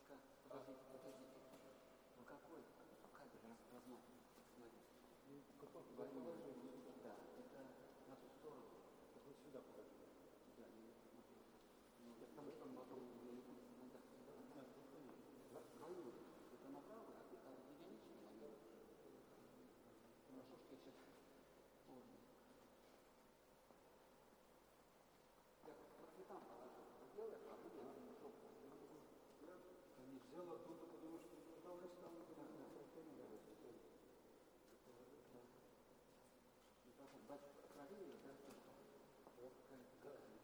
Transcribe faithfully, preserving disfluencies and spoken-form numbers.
Подождите, подождите. Вы какой? Как это рассматриваете? Да, это на ту сторону. Вот сюда покажу. Да, не смотрите. Потому что потом надо двоюродно. Это направо, а единичный двоюродно. Хорошо, что я сейчас можно. Я по цветам положу. Сделай, а вы делаете шопку. Я не взял оттуда, потому что там не стало. Батюшка,